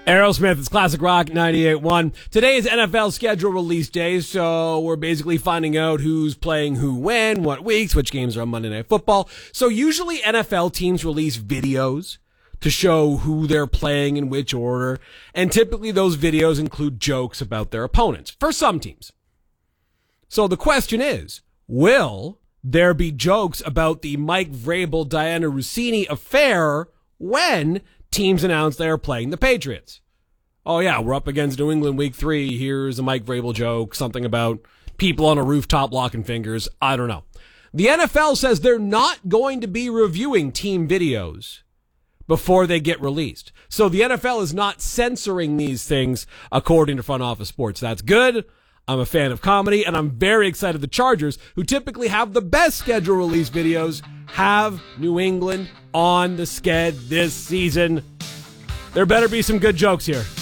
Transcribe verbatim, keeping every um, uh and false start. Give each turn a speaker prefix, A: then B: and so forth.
A: Aerosmith, it's Classic Rock ninety-eight point one. Today is N F L schedule release day, so we're basically finding out who's playing who when, what weeks, which games are on Monday Night Football. So usually N F L teams release videos to show who they're playing in which order, and typically those videos include jokes about their opponents, for some teams. So the question is, will there be jokes about the Mike Vrabel, Diana Rossini affair when teams announce they are playing the Patriots? Oh yeah, we're up against New England week three. Here's a Mike Vrabel joke, something about people on a rooftop locking fingers. I don't know. The N F L says they're not going to be reviewing team videos before they get released. So the N F L is not censoring these things according to Front Office Sports. That's good. I'm a fan of comedy, and I'm very excited the Chargers, who typically have the best schedule release videos, have New England on the sched this season. There better be some good jokes here.